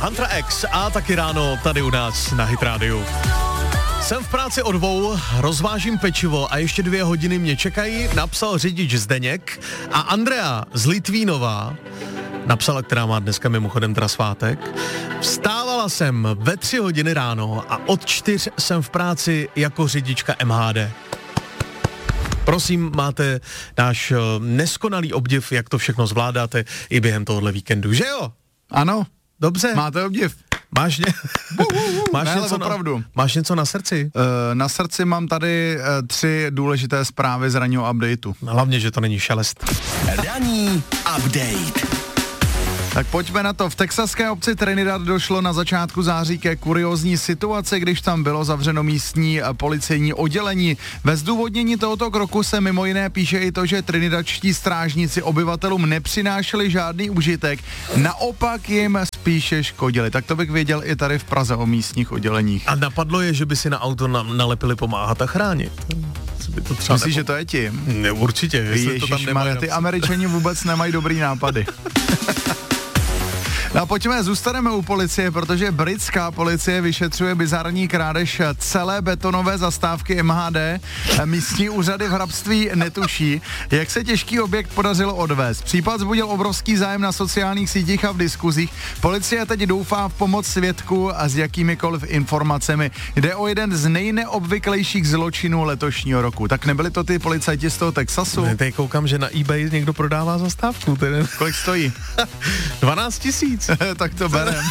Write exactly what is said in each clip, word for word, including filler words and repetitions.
Hunter X a taky ráno tady u nás na Hit Radio. Jsem v práci o dvou, rozvážím pečivo a ještě dvě hodiny mě čekají, napsal řidič Zdeněk a Andrea z Litvínová napsala, která má dneska mimochodem teda svátek. Vstávala jsem ve tři hodiny ráno a od čtyř jsem v práci jako řidička M H D. Prosím, máte náš neskonalý obdiv, jak to všechno zvládáte i během tohohle víkendu, že jo? Ano. Dobře. Máte obdiv. Máš, ně... máš, ne, něco na... máš něco na srdci? Uh, na srdci mám tady uh, tři důležité zprávy z ranního updateu. Hlavně, že to není šelest. Ranní update. Tak pojďme na to. V texaské obci Trinidad došlo na začátku září ke kuriózní situaci, když tam bylo zavřeno místní policejní oddělení. Ve zdůvodnění tohoto kroku se mimo jiné píše i to, že trinidadští strážníci obyvatelům nepřinášeli žádný užitek, naopak jim spíše škodili. Tak to bych věděl i tady v Praze o místních odděleních. A napadlo je, že by si na auto na- nalepili pomáhat a chránit. By to třeba Myslíš, nepo... že to je tím? Ne, určitě. Ježišmarja, ty Američani vůbec nemají dobrý nápady. No a pojďme, zůstaneme u policie, protože britská policie vyšetřuje bizarní krádež celé betonové zastávky M H D. Místní úřady v Hrabství netuší, jak se těžký objekt podařilo odvést. Případ vzbudil obrovský zájem na sociálních sítích a v diskuzích. Policie teď doufá v pomoc svědků a s jakýmikoliv informacemi. Jde o jeden z nejneobvyklejších zločinů letošního roku. Tak nebyli to ty policajti z toho Texasu? Ne, teď koukám, že na eBay někdo prodává zastávku. Tedy... Kolik stojí? dvanáct tisíc. Tak to berem.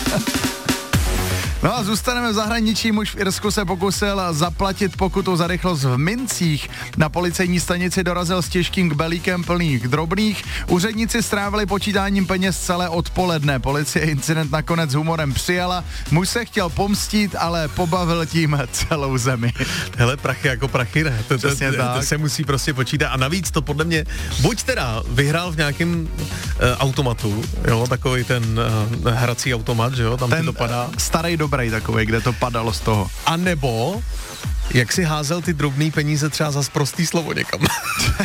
No a zůstaneme v zahraničí. Muž v Irsku se pokusil zaplatit pokutu za rychlost v mincích. Na policejní stanici dorazil s těžkým kbelíkem plných drobných. Úředníci strávili počítáním peněz celé odpoledne. Policie incident nakonec s humorem přijala. Muž se chtěl pomstít, ale pobavil tím celou zemi. Hele, prachy jako prachy, ne? To, to, to, to se musí prostě počítat. A navíc to podle mě, buď teda vyhrál v nějakém uh, automatu, jo, takový ten uh, hrací automat, že jo, tam ten to padá. Starý dobrý takový, kde to padalo z toho. A nebo jak si házel ty drobný peníze třeba za sprostý slovo někam.